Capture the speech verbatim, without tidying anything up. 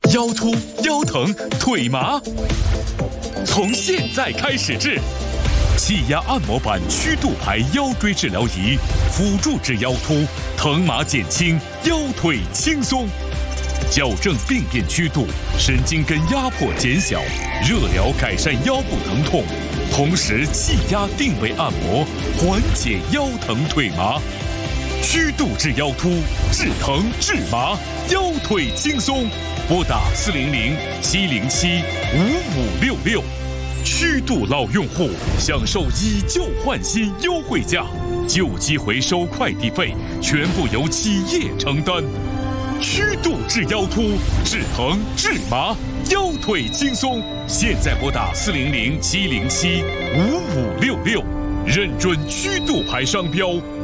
腰突、腰疼、腿麻，从现在开始治。气压按摩板曲度牌腰椎治疗仪，辅助治腰突，疼麻减轻，腰腿轻松。矫正病变曲度，神经根压迫减小，热疗改善腰部疼痛，同时气压定位按摩，缓解腰疼腿麻。曲度治腰突，治疼治麻，腰腿轻松。拨打四零零七零七五五六六。曲度老用户享受以旧换新优惠价，旧机回收快递费全部由企业承担。曲度治腰突，治疼治麻，腰腿轻松。现在拨打四零零七零七五五六六，认准曲度牌商标。